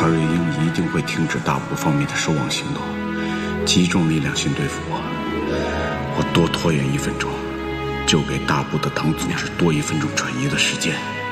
查瑞英一定会停止大部方面的守望行动，集中力量先对付我。我多拖延1分钟，就给大部的党组织多1分钟转移的时间。